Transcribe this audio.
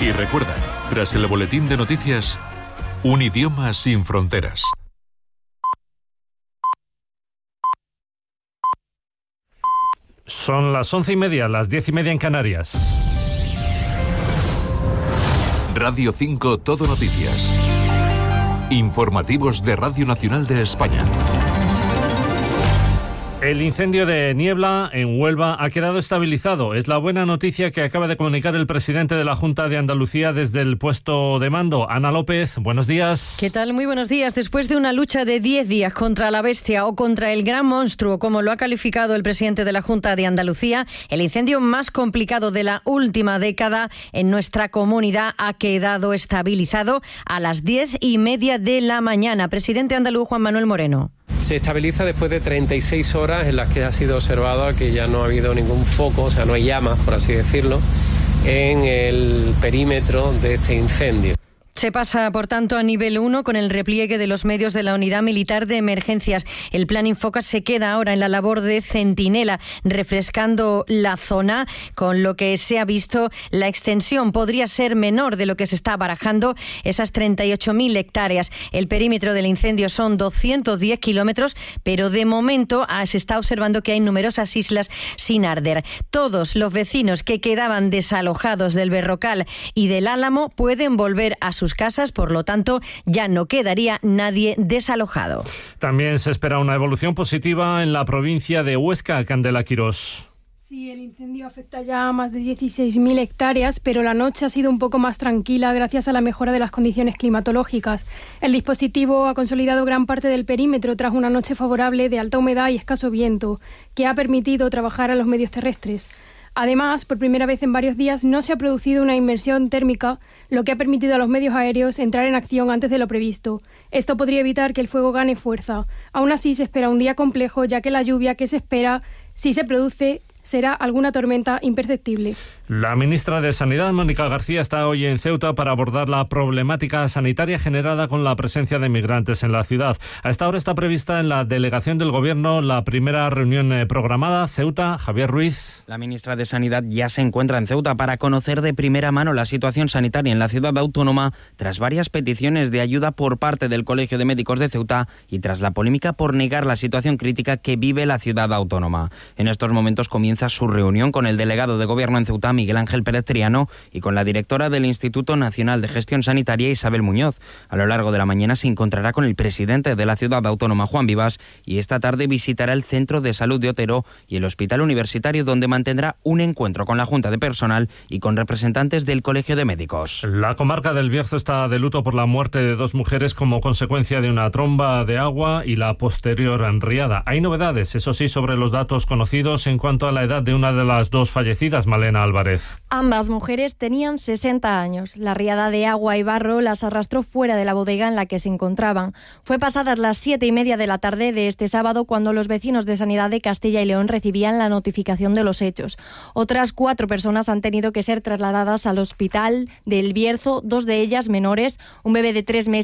Y recuerda, tras el boletín de noticias, un idioma sin fronteras. Son las 11:30, las 10:30 en Canarias. Radio 5 Todo Noticias. Informativos de Radio Nacional de España. El incendio de Niebla en Huelva ha quedado estabilizado. Es la buena noticia que acaba de comunicar el presidente de la Junta de Andalucía desde el puesto de mando. Ana López, buenos días. ¿Qué tal? Muy buenos días. Después de una lucha de 10 días contra la bestia o contra el gran monstruo, como lo ha calificado el presidente de la Junta de Andalucía, el incendio más complicado de la última década en nuestra comunidad ha quedado estabilizado a las 10:30 de la mañana. Presidente andaluz Juan Manuel Moreno. Se estabiliza después de 36 horas en las que ha sido observado que ya no ha habido ningún foco, o sea, no hay llamas, por así decirlo, en el perímetro de este incendio. Se pasa, por tanto, a nivel 1 con el repliegue de los medios de la Unidad Militar de Emergencias. El Plan Infocas se queda ahora en la labor de centinela, refrescando la zona, con lo que se ha visto la extensión podría ser menor de lo que se está barajando, esas 38.000 hectáreas. El perímetro del incendio son 210 kilómetros, pero de momento se está observando que hay numerosas islas sin arder. Todos los vecinos que quedaban desalojados del Berrocal y del Álamo pueden volver a sus casas, por lo tanto ya no quedaría nadie desalojado. También se espera una evolución positiva en la provincia de Huesca, Candela Quirós. Sí, el incendio afecta ya a más de 16.000 hectáreas, pero la noche ha sido un poco más tranquila gracias a la mejora de las condiciones climatológicas. El dispositivo ha consolidado gran parte del perímetro tras una noche favorable de alta humedad y escaso viento, que ha permitido trabajar a los medios terrestres. Además, por primera vez en varios días no se ha producido una inmersión térmica, lo que ha permitido a los medios aéreos entrar en acción antes de lo previsto. Esto podría evitar que el fuego gane fuerza. Aún así, se espera un día complejo, ya que la lluvia que se espera, si se produce, será alguna tormenta imperceptible. La ministra de Sanidad, Mónica García, está hoy en Ceuta para abordar la problemática sanitaria generada con la presencia de migrantes en la ciudad. A esta hora está prevista en la delegación del Gobierno la primera reunión programada. Ceuta, Javier Ruiz. La ministra de Sanidad ya se encuentra en Ceuta para conocer de primera mano la situación sanitaria en la ciudad autónoma tras varias peticiones de ayuda por parte del Colegio de Médicos de Ceuta y tras la polémica por negar la situación crítica que vive la ciudad autónoma. En estos momentos comienza su reunión con el delegado de Gobierno en Ceuta, Miguel Ángel Pérez Triano, y con la directora del Instituto Nacional de Gestión Sanitaria, Isabel Muñoz. A lo largo de la mañana se encontrará con el presidente de la ciudad autónoma, Juan Vivas, y esta tarde visitará el Centro de Salud de Otero y el Hospital Universitario, donde mantendrá un encuentro con la Junta de Personal y con representantes del Colegio de Médicos. La comarca del Bierzo está de luto por la muerte de 2 mujeres como consecuencia de una tromba de agua y la posterior riada. Hay novedades, eso sí, sobre los datos conocidos en cuanto a la edad de una de las 2 fallecidas, Malena Álvarez. Ambas mujeres tenían 60 años. La riada de agua y barro las arrastró fuera de la bodega en la que se encontraban. Fue pasadas las 7:30 de la tarde de este sábado cuando los vecinos de Sanidad de Castilla y León recibían la notificación de los hechos. Otras 4 personas han tenido que ser trasladadas al hospital del Bierzo, 2 de ellas menores, un bebé de 3 meses